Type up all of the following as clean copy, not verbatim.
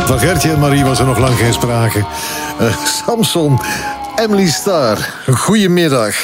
Van Gertje en Marie was er nog lang geen sprake. Samson, Emily Starr, goedemiddag.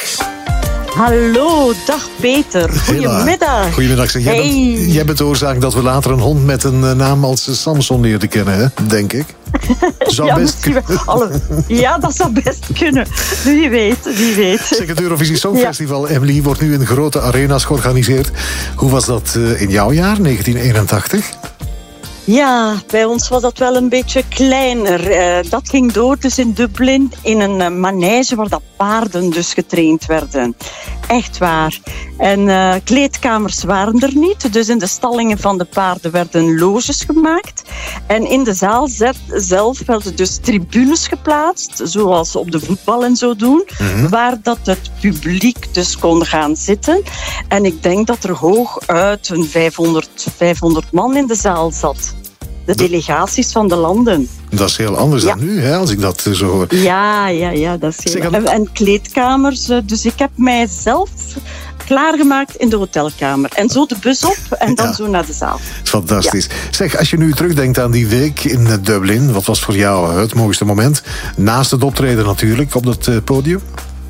Hallo, dag Peter. Goedemiddag. Goedemiddag. Zeg, jij bent de oorzaak dat we later een hond met een naam als Samson leerden kennen, hè? Denk ik. Zou best kunnen. Ja, dat zou best kunnen. Wie weet. Zeg, het Eurovisie Songfestival, Emily, wordt nu in grote arena's georganiseerd. Hoe was dat in jouw jaar, 1981? Ja, bij ons was dat wel een beetje kleiner. Dat ging door dus in Dublin in een manege waar dat paarden dus getraind werden. Echt waar. En kleedkamers waren er niet. Dus in de stallingen van de paarden werden loges gemaakt. En in de zaal zelf werden dus tribunes geplaatst, zoals op de voetbal en zo doen, waar dat het publiek dus kon gaan zitten. En ik denk dat er hooguit een 500 man in de zaal zat. De delegaties van de landen. Dat is heel anders dan nu, hè, als ik dat zo hoor. Ja, dat is heel... En kleedkamers. Dus ik heb mijzelf klaargemaakt in de hotelkamer. En zo de bus op en dan zo naar de zaal. Fantastisch. Ja. Zeg, als je nu terugdenkt aan die week in Dublin, wat was voor jou het mooiste moment? Naast het optreden natuurlijk, op dat podium?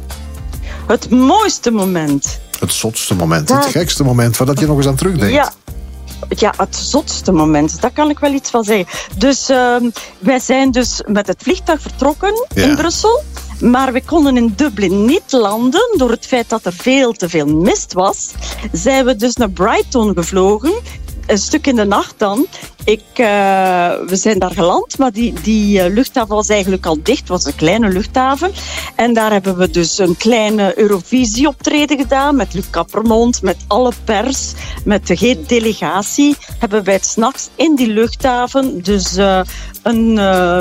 Het mooiste moment? Het zotste moment, het gekste moment, waar dat je nog eens aan terugdenkt. Ja, het zotste moment, daar kan ik wel iets van zeggen. Dus wij zijn dus met het vliegtuig vertrokken in Brussel. Maar we konden in Dublin niet landen door het feit dat er veel te veel mist was. Zijn we dus naar Brighton gevlogen. Een stuk in de nacht dan. We zijn daar geland, maar die luchthaven was eigenlijk al dicht. Het was een kleine luchthaven. En daar hebben we dus een kleine Eurovisie-optreden gedaan met Luc Appermond, met alle pers, met de delegatie. Hebben wij 's nachts in die luchthaven dus een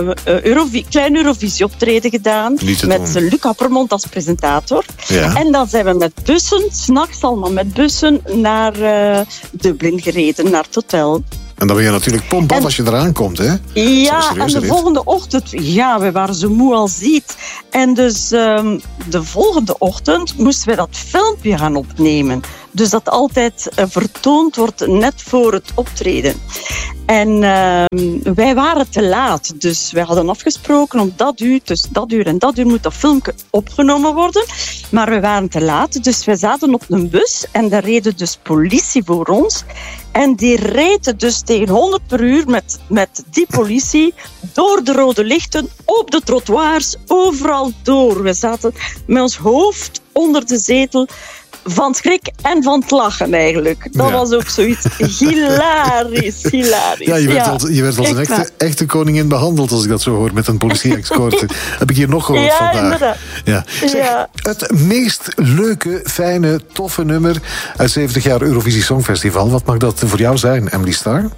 klein Eurovisie-optreden gedaan. Met Luc Appermond als presentator. Ja. En dan zijn we met bussen, 's nachts allemaal met bussen, naar Dublin gereden, naar het hotel. En dan ben je natuurlijk pompaf als je eraan komt, hè? Ja, en de volgende ochtend... Ja, we waren zo moe als ziet. En dus de volgende ochtend moesten we dat filmpje gaan opnemen. Dus dat altijd vertoond wordt net voor het optreden. En wij waren te laat. Dus wij hadden afgesproken om dat uur, tussen dat uur en dat uur moet dat filmpje opgenomen worden. Maar we waren te laat. Dus wij zaten op een bus en daar reden dus politie voor ons. En die reed dus tegen 100 per uur met die politie door de rode lichten, op de trottoirs, overal door. We zaten met ons hoofd onder de zetel van schrik en van het lachen eigenlijk. Dat was ook zoiets hilarisch. Ja, je werd als een echte koningin behandeld, als ik dat zo hoor, met een politie-escorte. Heb ik hier nog gehoord vandaag. Inderdaad. Ja, zeg, het meest leuke, fijne, toffe nummer uit 70 jaar Eurovisie Songfestival. Wat mag dat voor jou zijn, Emily Starr?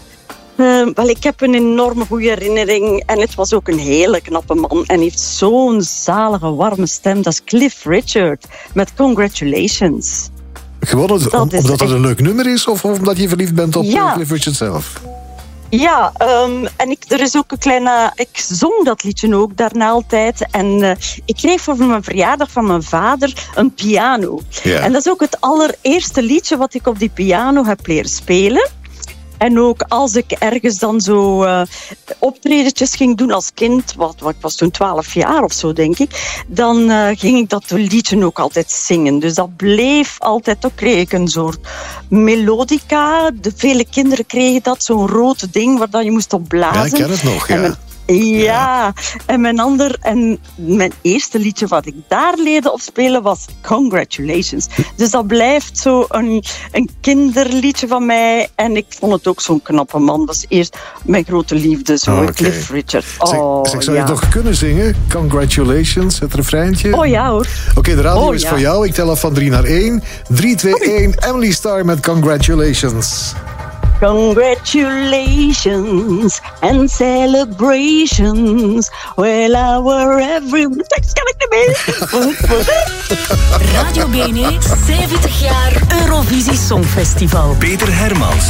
Wel, ik heb een enorme goede herinnering. En het was ook een hele knappe man. En heeft zo'n zalige, warme stem. Dat is Cliff Richard met Congratulations. Gewoon omdat het een leuk nummer is? Of omdat je verliefd bent op Cliff Richard zelf? Ja, en er is ook een kleine... Ik zong dat liedje ook daarna altijd. En ik kreeg voor mijn verjaardag van mijn vader een piano. Ja. En dat is ook het allereerste liedje wat ik op die piano heb leren spelen. En ook als ik ergens dan zo optredetjes ging doen als kind, ik was toen 12 jaar of zo, denk ik, dan ging ik dat liedje ook altijd zingen. Dus dat bleef altijd, ook kreeg ik een soort melodica. De vele kinderen kregen dat, zo'n rood ding waar je moest op blazen. Ja, ik ken het nog, ja. En mijn eerste liedje wat ik daar leerde op spelen was Congratulations. Dus dat blijft zo een kinderliedje van mij. En ik vond het ook zo'n knappe man. Dat is eerst mijn grote liefde, Cliff Richard. Zou je toch kunnen zingen? Congratulations, het refreintje? Oh ja hoor. Oké, de radio is voor jou. Ik tel af van 3 naar 1. 3, 2, 1. Emily Starr met Congratulations. Congratulations and celebrations. Well, our every... Tekst kan ik niet meer. Radio BNE, 70 jaar Eurovisie Songfestival. Peter Hermans.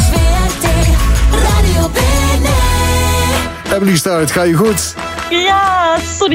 Radio BNE. Emily Starr, het gaat je goed? Ja, sorry.